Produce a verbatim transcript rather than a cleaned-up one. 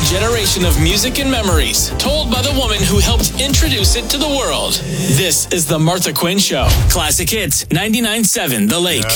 generation of music and memories, told by the woman who helped introduce it to the world. This is The Martha Quinn Show. Classic Hits, ninety-nine point seven The Lake.